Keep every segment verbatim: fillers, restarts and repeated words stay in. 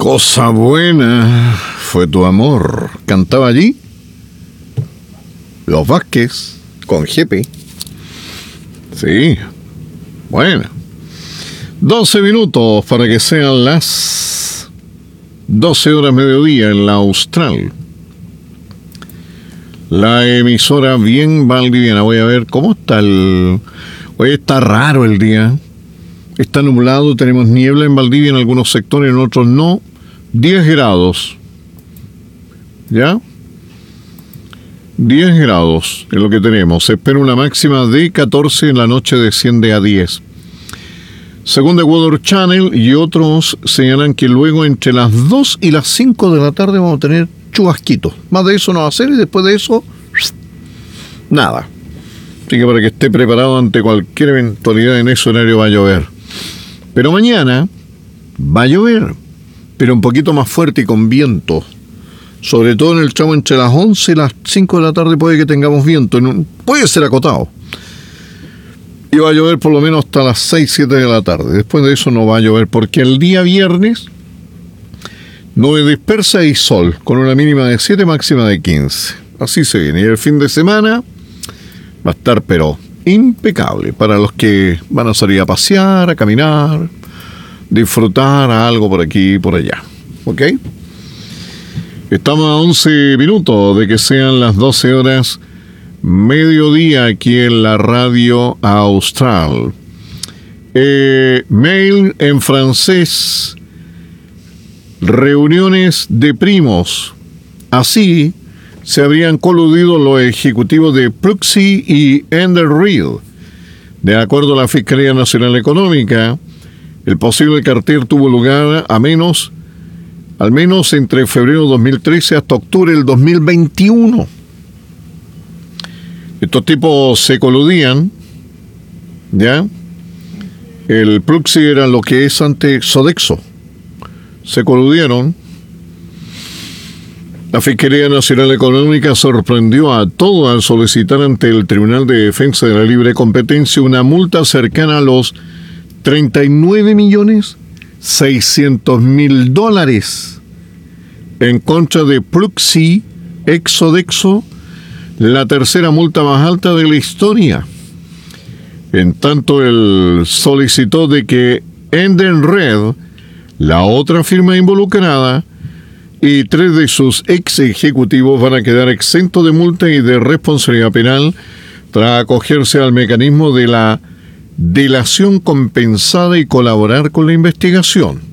Cosa buena fue tu amor. Cantaba allí Los Vázquez con Jepe. Sí, bueno. doce minutos para que sean las doce horas mediodía en la Austral. La emisora bien valdiviana. Voy a ver cómo está el... Hoy está raro el día. Está nublado, tenemos niebla en Valdivia en algunos sectores, en otros no. diez grados. ¿Ya? diez grados es lo que tenemos. Se espera una máxima de catorce, en la noche desciende a diez. Según The Weather Channel y otros señalan que luego entre las dos y las cinco de la tarde vamos a tener chubasquitos. Más de eso no va a ser y después de eso, nada. Así que para que esté preparado ante cualquier eventualidad en ese horario va a llover. Pero mañana va a llover, pero un poquito más fuerte y con viento. Sobre todo en el tramo entre las once y las cinco de la tarde puede que tengamos viento. Puede ser acotado. Y va a llover por lo menos hasta las seis, siete de la tarde. Después de eso no va a llover porque el día viernes nube dispersa y sol, con una mínima de siete, máxima de quince. Así se viene. Y el fin de semana va a estar pero impecable para los que van a salir a pasear, a caminar, disfrutar algo por aquí y por allá. ¿Ok? Estamos a once minutos de que sean las doce horas mediodía aquí en la radio Austral. Eh, mail en francés. Reuniones de primos. Así se habrían coludido los ejecutivos de Pluxee y Edenred. De acuerdo a la Fiscalía Nacional Económica, el posible cartel tuvo lugar a menos, al menos entre febrero de dos mil trece hasta octubre del dos mil veintiuno. Estos tipos se coludían, ¿ya? El Pluxee era lo que es antes Sodexo. Se coludieron. La Fiscalía Nacional Económica sorprendió a todos al solicitar ante el Tribunal de Defensa de la Libre Competencia una multa cercana a los treinta y nueve millones seiscientos mil dólares en contra de Pluxee, ex Sodexo, la tercera multa más alta de la historia. En tanto, él solicitó de que Edenred, la otra firma involucrada, y tres de sus ex ejecutivos van a quedar exentos de multa y de responsabilidad penal tras acogerse al mecanismo de la delación compensada y colaborar con la investigación.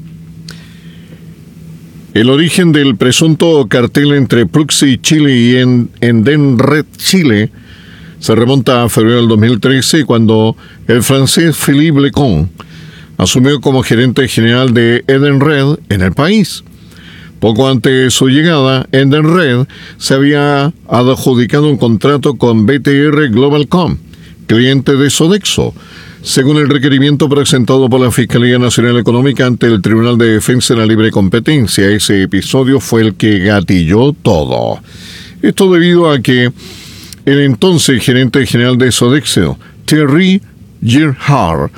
El origen del presunto cartel entre Pluxee Chile y Edenred Chile se remonta a febrero del dos mil trece, cuando el francés Philippe Lecon asumió como gerente general de Edenred en el país. Poco antes de su llegada, Edenred se había adjudicado un contrato con B T R Globalcom, cliente de Sodexo, según el requerimiento presentado por la Fiscalía Nacional Económica ante el Tribunal de Defensa de la Libre Competencia. Ese episodio fue el que gatilló todo. Esto debido a que el entonces gerente general de Sodexo, Thierry Girard,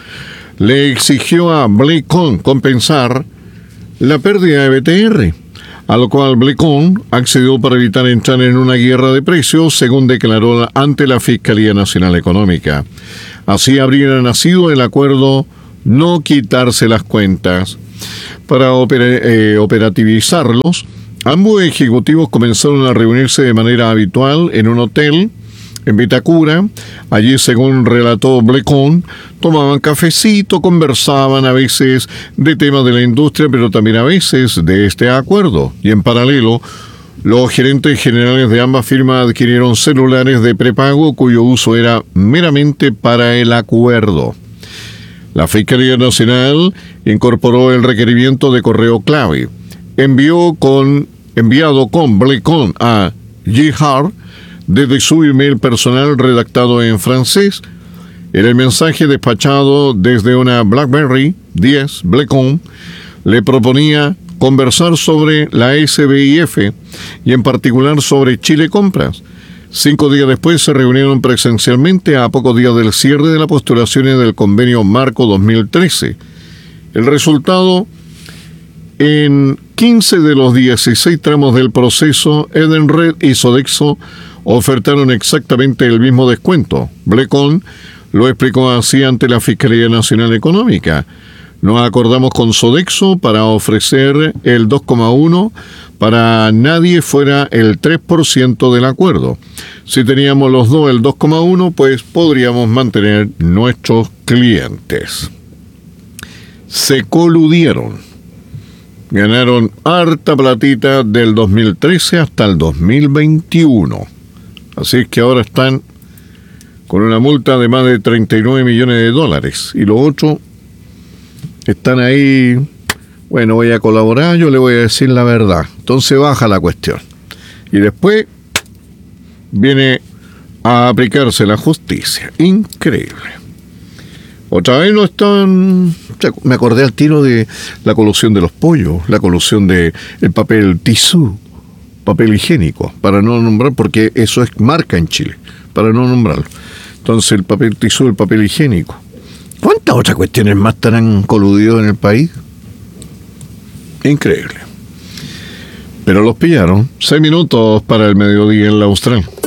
le exigió a Blecon compensar la pérdida de B T R, a lo cual Blecon accedió para evitar entrar en una guerra de precios, según declaró ante la Fiscalía Nacional Económica. Así habría nacido el acuerdo no quitarse las cuentas. Para opera, eh, operativizarlos, ambos ejecutivos comenzaron a reunirse de manera habitual en un hotel en Vitacura. Allí, según relató Blecon, tomaban cafecito, conversaban a veces de temas de la industria, pero también a veces de este acuerdo. Y en paralelo, los gerentes generales de ambas firmas adquirieron celulares de prepago cuyo uso era meramente para el acuerdo. La Fiscalía Nacional incorporó el requerimiento de correo clave. Envió con, enviado con Blecon a Girard desde su email personal redactado en francés. En el mensaje despachado desde una BlackBerry diez, Blecon le proponía conversar sobre la S B I F y en particular sobre Chile Compras. Cinco días después se reunieron presencialmente a pocos días del cierre de las postulaciones del convenio Marco dos mil trece. El resultado En quince de los dieciséis tramos del proceso, Edenred y Sodexo ofertaron exactamente el mismo descuento. Blecon lo explicó así ante la Fiscalía Nacional Económica. Nos acordamos con Sodexo para ofrecer el dos coma uno para nadie fuera el tres por ciento del acuerdo. Si teníamos los dos el dos coma uno, pues podríamos mantener nuestros clientes. Se coludieron. Ganaron harta platita del dos mil trece hasta el dos mil veintiuno. Así es que ahora están con una multa de más de treinta y nueve millones de dólares. Y los otros están ahí, bueno, voy a colaborar, yo le voy a decir la verdad. Entonces baja la cuestión. Y después viene a aplicarse la justicia. Increíble. Otra vez no están... Me acordé al tiro de la colusión de los pollos, la colusión de el papel tisú, papel higiénico, para no nombrar, porque eso es marca en Chile, para no nombrarlo. Entonces el papel tisú, el papel higiénico. ¿Cuántas otras cuestiones más estarán coludidos en el país? Increíble. Pero los pillaron. Seis minutos para el mediodía en la Austral.